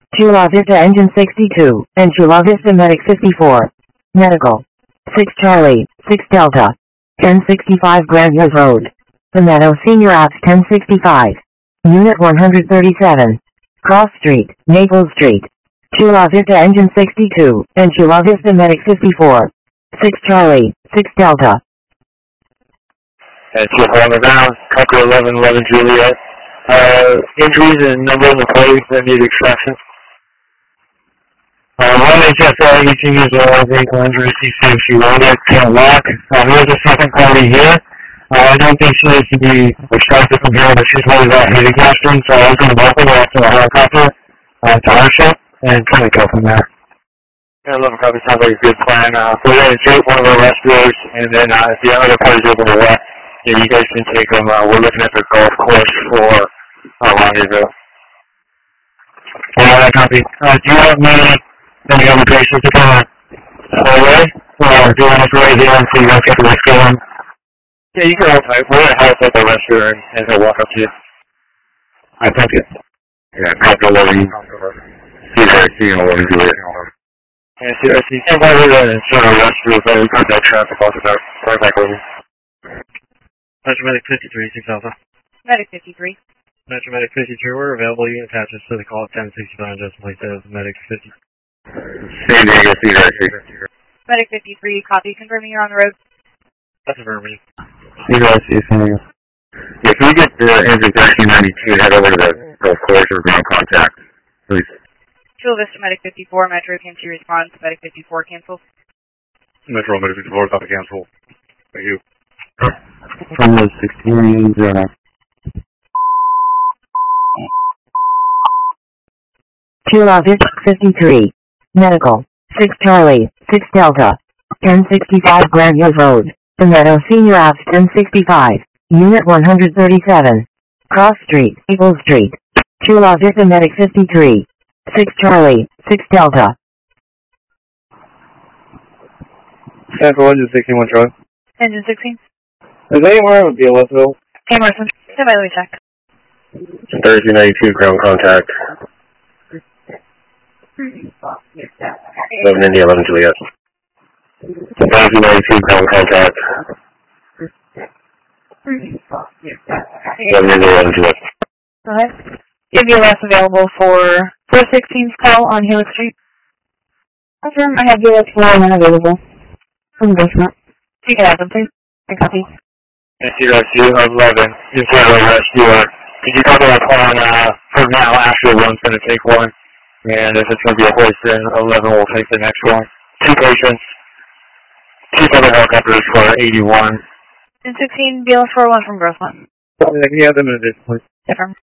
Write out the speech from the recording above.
Chula Vista Engine 62, and Chula Vista Medic 54. Medical. 6 Charlie, 6 Delta. 1065 Grand Hills Road. The Meadow Senior Apps 1065. Unit 137. Cross Street, Maple Street. Chula Vista Engine 62, and Chula Vista Medic 54. 6 Charlie, 6 Delta. And 2 down, Copper 11 Juliet. Injuries and number of employees that need extraction. One HSL, 18 years old, ankle injury, she rolled it, can't walk. Here's a second party here. I don't think she needs to be extracted from here, but she's worried about head exhaustion, so I was going to walk her to a helicopter to our ship and kind of go from there. Yeah, 11 copy, sounds like a good plan. So we're going to take one of our rescuers, and then if the other party's able to walk, yeah, you guys can take them. We're looking at the golf course for Rendezvous. Yeah, copy. Do you want me any other places to come away? Or do you want us right here until you guys get to rescue them? Yeah, you can hold tight. We're going to help with the rescuer and he'll walk up to you. Alright, thank you. Yeah, copy 11. CRC 11 Juliet. Yeah, CRC. Can't bother to ensure a rescue, but we contact traffic officer. Right back over. Metro Medic 53, 6 Alpha. Medic 53. Metro Medic 53, we're available. You can attach us to the call at 1069, just place as Medic 50. San Diego, CRC. Medic 53, copy. Confirming you're on the road. That's affirmative. CRC, San Diego. If we get the engine 1392, head over to the golf course or ground contact, please. Chula Vista Medic 54, Metro can see response. Medic 54, cancel. Metro Medic 54, copy, cancel. Thank you. From the 16, Chula Vista 53. Medical. 6 Charlie, 6 Delta. 1065 Grand Hills Road. The Meadow Senior Apps 1065. Unit 137. Cross Street, Maple Street. Chula Vista Medic 53. 6 Charlie, 6 Delta. Central Engine 61, Charlie. Engine 16. Is anywhere with BLSville? Hey, Marson. Stand by, let me check. 1392, ground contact. 11 India, 11 Juliet. 1392, ground contact. 11 India, 11 Juliet. Go ahead. BLS available for 416's call on Helix Street. Confirm, I have BLS 4 available. From Grossmont. You can have them, please. I copy. CRC 11, inside our rescuer. Can you cover that plan for now? Actually, one's going to take one. And if it's going to be a hoist, then 11 will take the next one. 2 patients. 2 other helicopters for 81. And 16, BLS 41 from Grossmont. Can you have them in a distance, please? Confirm.